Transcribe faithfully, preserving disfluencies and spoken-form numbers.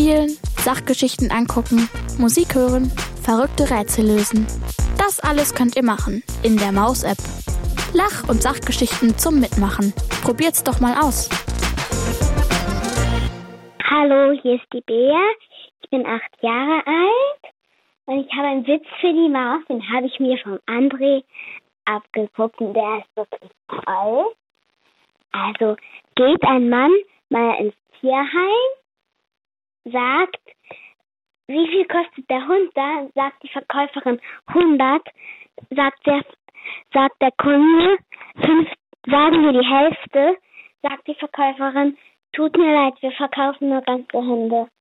spielen, Sachgeschichten angucken, Musik hören, verrückte Rätsel lösen. Das alles könnt ihr machen in der Maus-App. Lach- und Sachgeschichten zum Mitmachen. Probiert's doch mal aus. Hallo, hier ist die Bea. Ich bin acht Jahre alt und ich habe einen Witz für die Maus. Den habe ich mir vom André abgeguckt und der ist wirklich toll. Also geht ein Mann mal ins Tierheim, sagt, wie viel kostet der Hund da? Sagt die Verkäuferin hundert. Sagt der, sagt der Kunde, fünf, sagen wir die Hälfte. Sagt die Verkäuferin, tut mir leid, wir verkaufen nur ganze Hunde.